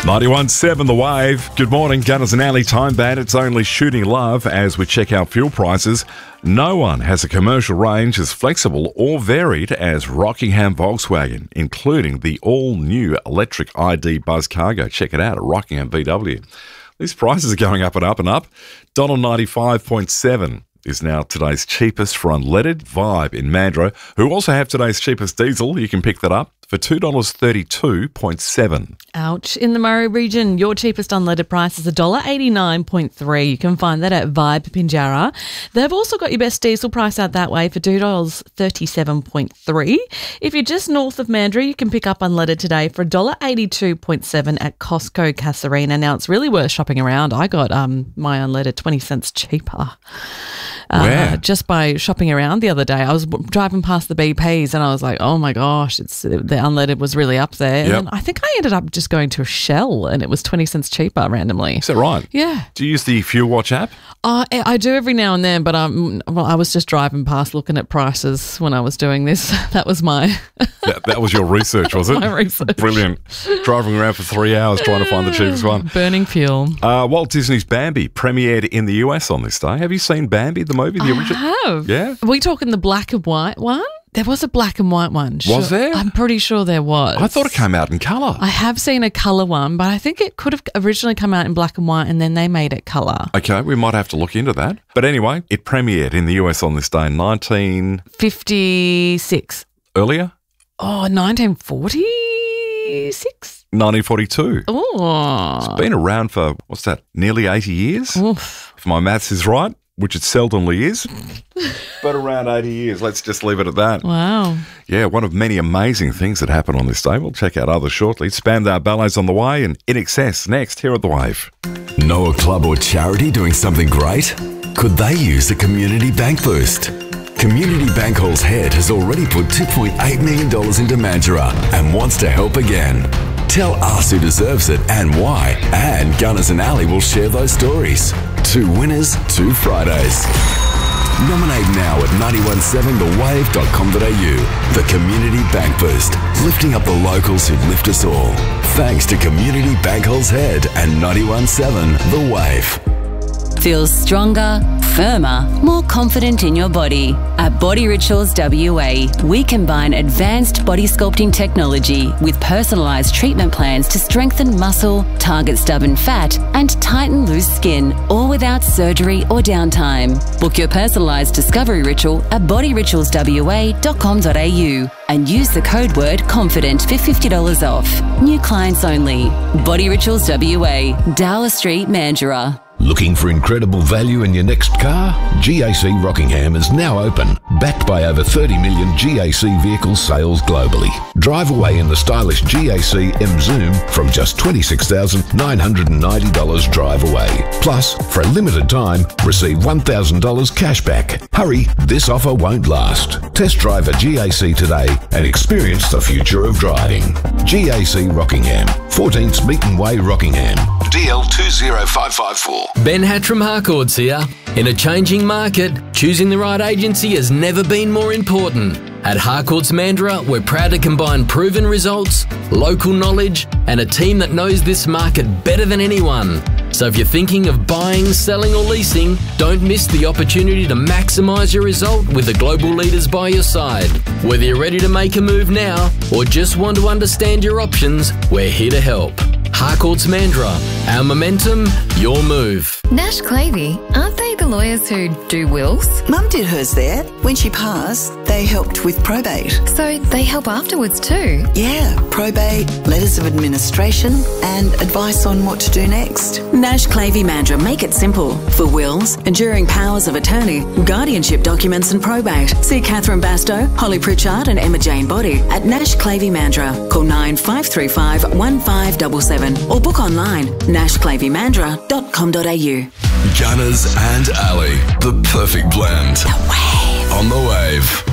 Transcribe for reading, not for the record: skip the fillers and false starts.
91.7 The Wave. Good morning, Gunners and Alley Time Band. It's only shooting love as we check out fuel prices. No one has a commercial range as flexible or varied as Rockingham Volkswagen, including the all-new electric ID Buzz Cargo. Check it out at Rockingham VW. These prices are going up and up and up. $1.95.7 is now today's cheapest for unleaded. Vibe in Mandurah, who also have today's cheapest diesel. You can pick that up for $2.32.7. Ouch. In the Murray region, your cheapest unleaded price is $1.89.3. You can find that at Vibe Pinjarra. They've also got your best diesel price out that way for $2.37.3. If you're just north of Mandurah, you can pick up unleaded today for $1.82.7 at Costco Casuarina. Now, it's really worth shopping around. I got my unleaded 20 cents cheaper. Where? Just by shopping around the other day. I was driving past the BPs and I was like, oh my gosh, the unleaded was really up there. Yep. And I think I ended up just going to a Shell and it was 20 cents cheaper randomly. Is that right? Yeah. Do you use the Fuel Watch app? I do every now and then, but I was just driving past looking at prices when I was doing this. That was my... that was your research, was it? My research. Brilliant. Driving around for 3 hours trying to find the cheapest one. Burning fuel. Walt Disney's Bambi premiered in the US on this day. Have you seen Bambi, the movie, the original? I have. Yeah? Are we talking the black and white one? There was a black and white one. Was there? I'm pretty sure there was. I thought it came out in colour. I have seen a colour one, but I think it could have originally come out in black and white and then they made it colour. Okay, we might have to look into that. But anyway, it premiered in the US on this day in 56. Earlier? Oh, 1946? 1942. Oh. It's been around for, what's that, nearly 80 years? Oof. If my maths is right, which it seldomly is. But around 80 years, let's just leave it at that. Wow. Yeah, one of many amazing things that happen on this day. We'll check out others shortly. Spandau Ballet's on the way and In Excess next here at The Wave. Know a club or charity doing something great? Could they use a community bank boost? Community Bank Hall's head has already put $2.8 million into Mandurah and wants to help again. Tell us who deserves it and why, and Gunners and Alley will share those stories. 2 winners, 2 Fridays. Nominate now at 917thewave.com.au. The Community Bank Boost, lifting up the locals who lift us all. Thanks to Community Bank Hall's head and 917 The Wave. Feel stronger, firmer, more confident in your body. At Body Rituals WA, we combine advanced body sculpting technology with personalised treatment plans to strengthen muscle, target stubborn fat, and tighten loose skin, all without surgery or downtime. Book your personalised discovery ritual at bodyritualswa.com.au and use the code word CONFIDENT for $50 off. New clients only. Body Rituals WA, Dowler Street, Mandurah. Looking for incredible value in your next car? GAC Rockingham is now open, backed by over 30 million GAC vehicle sales globally. Drive away in the stylish GAC M Zoom from just $26,990 drive away. Plus, for a limited time, receive $1,000 cash back. Hurry, this offer won't last. Test drive a GAC today and experience the future of driving. GAC Rockingham, 14th Smeaton Way, Rockingham. DL 20554. Ben Hatram Harcourts here. In a changing market, choosing the right agency has never been more important. At Harcourts Mandurah, we're proud to combine proven results, local knowledge, and a team that knows this market better than anyone. So if you're thinking of buying, selling, or leasing, don't miss the opportunity to maximise your result with the global leaders by your side. Whether you're ready to make a move now or just want to understand your options, we're here to help. Harcourts Mandurah, our momentum, your move. Nash Clavey, aren't they the lawyers who do wills? Mum did hers there. When she passed, they helped with probate. So they help afterwards too? Yeah, probate, letters of administration, and advice on what to do next. Nash Clavey Mandurah make it simple. For wills, enduring powers of attorney, guardianship documents and probate. See Catherine Bastow, Holly Pritchard and Emma Jane Body at Nash Clavey Mandurah. Call 9535 1577 or book online nashclaveymandurah.com.au. Gunners and Alley, the perfect blend. The Wave. On The Wave.